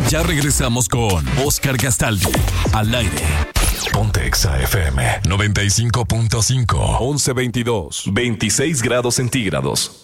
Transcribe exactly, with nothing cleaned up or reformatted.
Ya regresamos con Oscar Gastaldi al aire. Ponte Exa F M noventa y cinco punto cinco. once veintidós. veintiséis grados centígrados.